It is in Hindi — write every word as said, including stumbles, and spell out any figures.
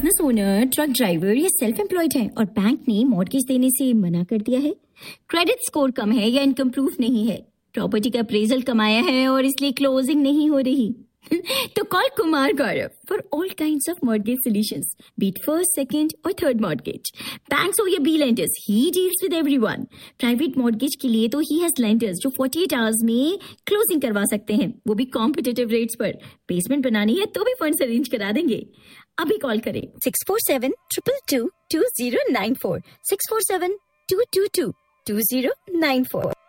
बिजनेस ओनर, ट्रक ड्राइवर या सेल्फ एम्प्लॉयड है और बैंक ने मॉर्गेज देने से मना कर दिया है, क्रेडिट स्कोर कम है या इनकम प्रूफ नहीं है, प्रॉपर्टी का अप्रेजल कम आया है और इसलिए क्लोजिंग नहीं हो रही तो call Kumar Gaurav for all kinds of mortgage solutions, B it first, second और थर्ड मॉर्गेज। बैंक्स हो या B lenders, he deals with everyone. Private mortgage के लिए तो ही हैज लेंडर्स जो अड़तालीस आवर्स में क्लोजिंग करवा सकते हैं, वो भी कॉम्पिटिटिव रेट्स पर। बेसमेंट बनानी है तो भी फंड्स अरेंज करा देंगे। अभी कॉल करें six four seven triple two to zero nine four, six four seven to to to to zero nine four.